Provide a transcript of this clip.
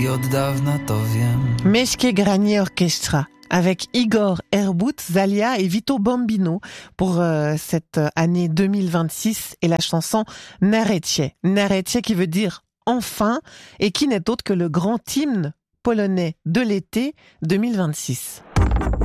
i od dawna to wiem. Meszkie Granie Orchestra avec Igor Herbut, Zalia et Vito Bambino pour cette année 2026 et la chanson Narecie. Narecie qui veut dire enfin et qui n'est autre que le grand hymne polonais de l'été 2026.